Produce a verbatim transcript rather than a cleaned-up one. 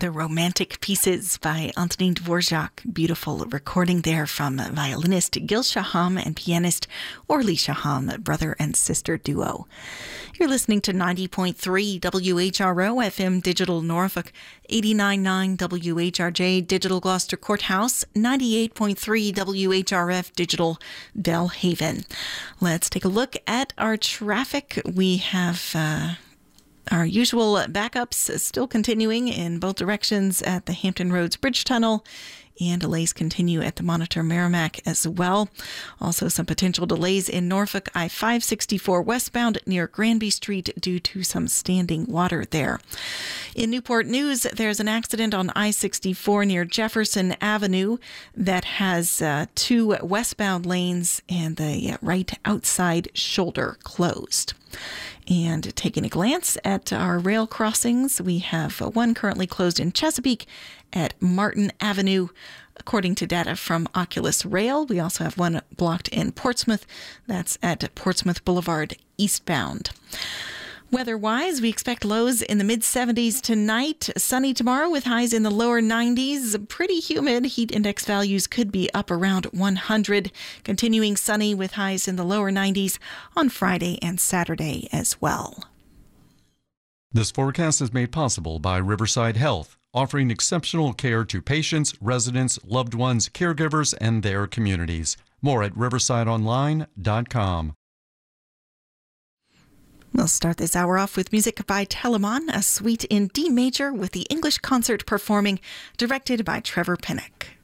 The Romantic Pieces by Antonin Dvorak. Beautiful recording there from violinist Gil Shaham and pianist Orly Shaham, brother and sister duo. You're listening to ninety point three W H R O F M Digital Norfolk, eighty-nine point nine W H R J Digital Gloucester Courthouse, ninety-eight point three W H R F Digital Belhaven. Let's take a look at our traffic. We have uh, our usual backups still continuing in both directions at the Hampton Roads Bridge Tunnel, and delays continue at the Monitor Merrimack as well. Also, some potential delays in Norfolk I five sixty-four westbound near Granby Street due to some standing water there. In Newport News, there's an accident on I sixty-four near Jefferson Avenue that has uh, two westbound lanes and the right outside shoulder closed. And taking a glance at our rail crossings, we have one currently closed in Chesapeake at Martin Avenue, according to data from Oculus Rail. We also have one blocked in Portsmouth. That's at Portsmouth Boulevard eastbound. Weather-wise, we expect lows in the mid-seventies tonight. Sunny tomorrow with highs in the lower nineties. Pretty humid. Heat index values could be up around one hundred. Continuing sunny with highs in the lower nineties on Friday and Saturday as well. This forecast is made possible by Riverside Health, offering exceptional care to patients, residents, loved ones, caregivers, and their communities. More at riverside online dot com. We'll start this hour off with music by Telemann, a suite in D major with the English concert performing, directed by Trevor Pinnock.